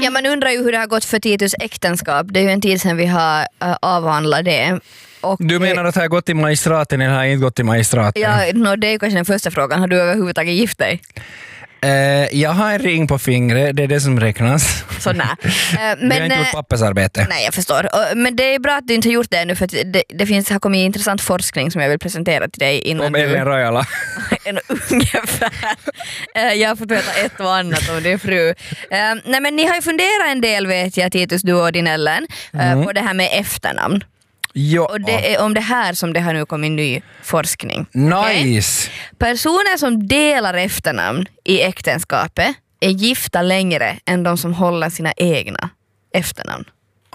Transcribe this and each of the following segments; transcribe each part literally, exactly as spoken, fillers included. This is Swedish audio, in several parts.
Ja, man undrar ju hur det har gått för Titus äktenskap. Det är ju en tid sedan vi har uh, avhandlat det. Och, du menar att det har gått i magistraten eller har inte gått i magistraten? Ja, no, det är kanske den första frågan. Har du överhuvudtaget gift dig? Uh, jag har en ring på fingret, det är det som räknas. Så nej. Uh, men, vi har inte gjort pappersarbete. Nej, jag förstår. Uh, men det är bra att du inte har gjort det nu, för att det, det finns, har kommit intressant forskning som jag vill presentera till dig innan. Om Ellen Rajala. En, ungefär. Uh, jag har fått veta ett och annat om din fru. Uh, nej, men ni har ju funderat en del, vet jag, Titus, du och din Ellen, uh, mm. på det här med efternamn. Ja. Och det är om det här som det har nu kommit ny forskning. Nice! Okay? Personer som delar efternamn i äktenskapet är gifta längre än de som håller sina egna efternamn.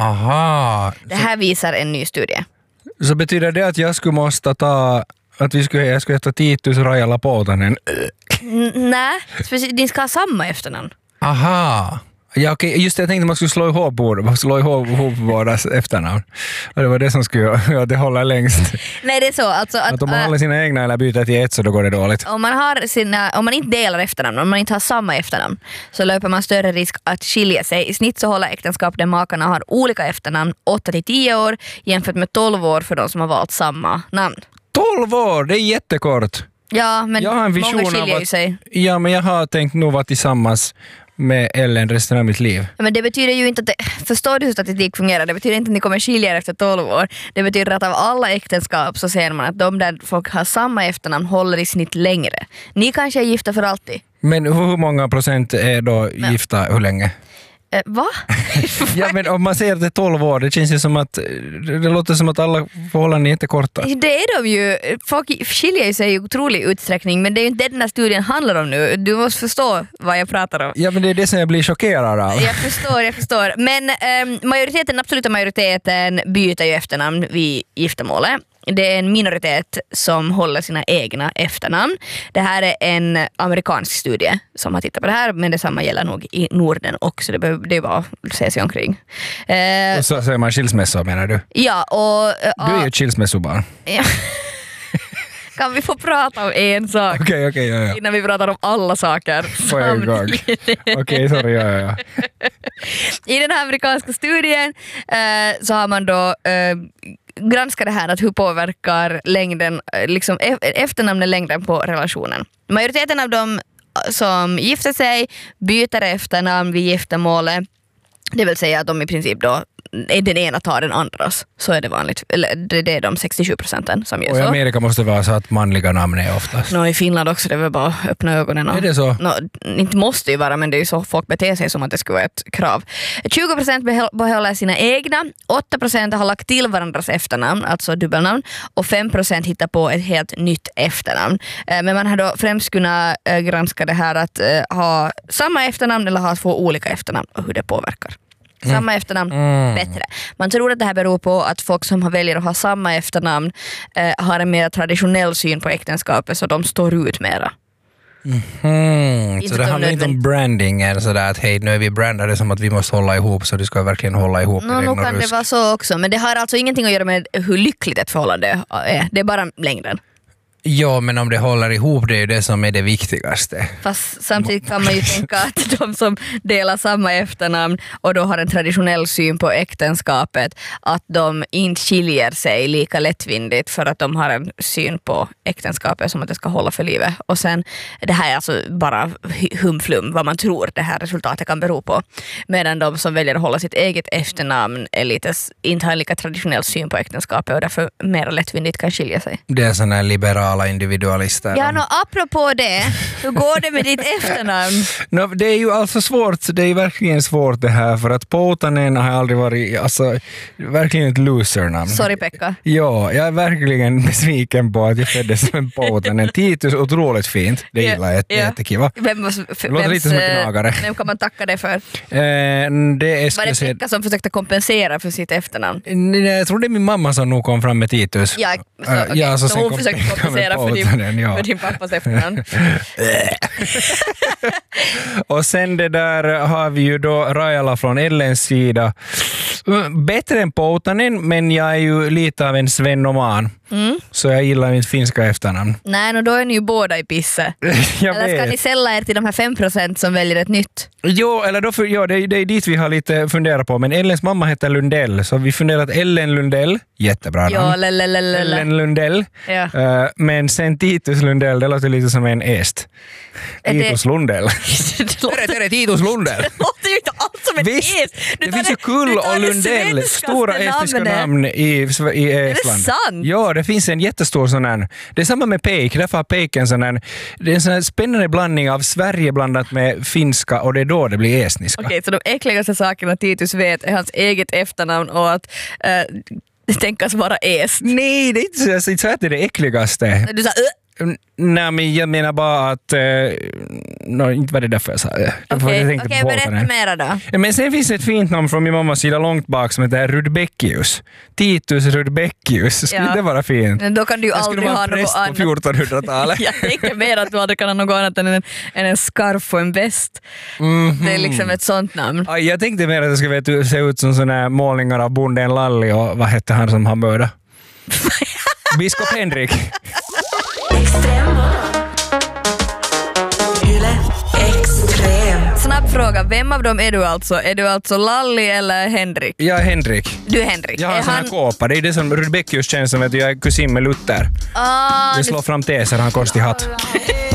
Aha. Det här visar en ny studie. Så betyder det att jag skulle måste ta att vi skulle, jag skulle heta Titus Rajala Poutanen? N- nej, ni ska ha samma efternamn. Aha. Ja, okej, just det, jag tänkte att man skulle slå ihop båda, slå ihop, ihop bådas efternamn. Och det var det som skulle ja, det håller längst. Nej, det är så. Alltså att, att om man äh, håller sina egna eller byter till ett så då går det dåligt. Om man, har sina, om man inte delar efternamn, om man inte har samma efternamn, så löper man större risk att skilja sig. I snitt så håller äktenskap där makarna har olika efternamn åtta till tio år jämfört med tolv år för de som har valt samma namn. tolv år, det är jättekort. Ja, men jag har en vision många skiljer av ju sig. Ja, men jag har tänkt nog vara tillsammans med Ellen resten av mitt liv. Men det betyder ju inte att det, förstår du hur statistik fungerar? Det betyder inte att ni kommer skilja er efter tolv år. Det betyder att av alla äktenskap så ser man att de där folk har samma efternamn håller i snitt längre. Ni kanske är gifta för alltid. Men hur många procent är då men. gifta hur länge? Eh, va? Ja, men om man säger att det är tolv år, det känns ju som att det låter som att alla förhållanden är inte korta. Det är de ju. Folk skiljer sig i otrolig utsträckning, men det är ju inte det den här studien handlar om nu. Du måste förstå vad jag pratar om. Ja, men det är det som jag blir chockerad av. Jag förstår, jag förstår. Men eh, majoriteten, absoluta majoriteten byter ju efternamn vid giftermålet. Det är en minoritet som håller sina egna efternamn. Det här är en amerikansk studie som har tittat på det här, men detsamma gäller nog i Norden också. Det behöver det bara se sig omkring. Eh, och så säger man skilsmässa, menar du? Ja, och... Uh, du är ju ett skilsmässobarn. Ja. Kan vi få prata om en sak? Okej, okay, okej, okay, ja, ja. Innan vi pratar om alla saker. På en gång. Okej, okay, sorry, ja, ja, ja. I den här amerikanska studien eh, så har man då... Eh, granska det här att hur påverkar längden, liksom efternamnet längden på relationen. Majoriteten av dem som gifter sig byter efternamn vid giftermålet. Det vill säga att de i princip då är den ena tar den andras. Så är det vanligt. Eller det är de sextiosju procenten som gör så. Och i Amerika måste det vara så att manliga namn är oftast. Nå, i Finland också, det är väl bara att öppna ögonen. Och, är det så? Nå, inte måste ju vara, men det är ju så folk beter sig som att det skulle vara ett krav. tjugo procent behåller sina egna, åtta procent har lagt till varandras efternamn, alltså dubbelnamn, och fem procent hittar på ett helt nytt efternamn. Men man har då främst kunnat granska det här att ha samma efternamn eller ha två olika efternamn och hur det påverkar. Samma mm. efternamn, mm. bättre. Man tror att det här beror på att folk som väljer att ha samma efternamn eh, har en mer traditionell syn på äktenskapet, så de står ut mera. Mm. Så det handlar inte om branding eller sådär att hej, nu är vi brandade som att vi måste hålla ihop, så du ska verkligen hålla ihop. No, nu kan det vara så också, men det har alltså ingenting att göra med hur lyckligt ett förhållande är. Det är bara längden. Ja, men om det håller ihop, det är ju det som är det viktigaste. Fast samtidigt kan man ju tänka att de som delar samma efternamn och då har en traditionell syn på äktenskapet, att de inte skiljer sig lika lättvindigt för att de har en syn på äktenskapet som att det ska hålla för livet. Och sen, det här är alltså bara humflum vad man tror det här resultatet kan bero på. Medan de som väljer att hålla sitt eget efternamn är lite, inte har en lika traditionell syn på äktenskapet och därför mer lättvindigt kan skilja sig. Det är sådana här liberala individualister. Ja, no, apropå det, hur går det med ditt efternamn? No, det är ju alltså svårt, det är verkligen svårt det här, för att Poutanen har aldrig varit, alltså, verkligen ett losernamn. Sorry, Pekka. Ja, jag är verkligen besviken på att jag föddes som en Poutanen. Titus, otroligt fint, det gillar jag, yeah. jättekiva. Vem, det låter lite som en gnagare. Vem kan man tacka det för? Eh, det är, var det Pekka som försökte kompensera för sitt efternamn? Nej, jag tror det är min mamma som nog kom fram med Titus. Ja, så, okay. ja, så, så hon försökte kompensera för din, ja. för din pappas efternamn. Och sen det där har vi ju då Rajala från Ellens sida. Bättre än Poutanen, men jag är ju lite av en svenoman. Mm. Så jag gillar mitt finska efternamn. Nej, no, då är ni ju båda i pisse. Eller ska vet. ni sälja er till de här fem procent som väljer ett nytt? Jo, eller då för, ja, det, det är dit vi har lite funderat på. Men Ellens mamma heter Lundell, så vi funderar att Ellen Lundell, jättebra namn. Ja, lelelelele. Ellen Lundell. Ja. Uh, men sen Titus Lundell, det låter lite som en est. Titus det... Lundell. det låter... det är Titus Lundell. Det låter ju inte alls som en Visst, est. det finns ju Kull och Lundell, stora estiska namn i, i Estland. Är det sant? Ja, det finns en jättestor sån här. Det är samma med Peik, därför har Peik en sån här, det är en sån här spännande blandning av Sverige blandat med finska och det är då det blir estniska. Okej, okay, så de äckligaste sakerna Titus vet är hans eget efternamn och att äh, tänkas vara est. Nej, det är inte så, så att det är det äckligaste. Du sa uh. Nej, men jag menar bara att äh, no, inte var det därför jag sa det. Okej, okay, okay, berätta mera då. Men sen finns det ett fint namn från min mammas sida långt bak som heter Rudbeckius. Titus Rudbeckius. Skulle ja. det vara fint? Men då kan du ju aldrig ha något annat. Jag skulle vara präst på fjortonhundratalet. Jag tänker mer att du hade kunnat ha något annat än en, än en skarf och en väst. Mm-hmm. Det är liksom ett sånt namn. Ja, jag tänkte mer att det skulle se ut som såna här målningar av bonden Lalli och vad hette han som han mörda? Biskop Henrik. Snabb fråga, vem av dem är du alltså? Är du alltså Lalli eller Henrik? Jag är Henrik. Du är Henrik. Jag har är en sån här han... kåpa. Det är det som Rudbeckius känns som att jag är kusin med Luther. Ah, det slår du... fram teser, han konstig hatt.